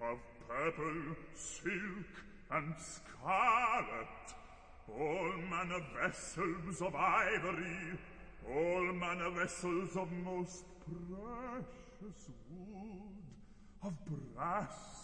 of purple, silk, and scarlet, all manner vessels of ivory, all manner vessels of most precious wood, of brass